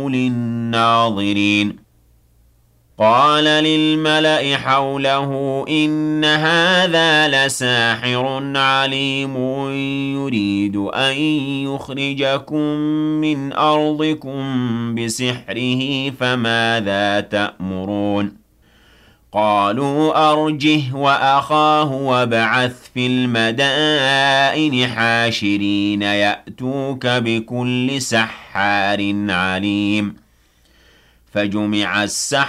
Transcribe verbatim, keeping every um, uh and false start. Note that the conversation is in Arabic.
للناظرين قال للملأ حوله إن هذا لساحر عليم يريد أن يخرجكم من أرضكم بسحره فماذا تأمرون قالوا أرجه وأخاه وابعث في المدائن حاشرين يأتوك بكل سحار عليم فجمع السحرة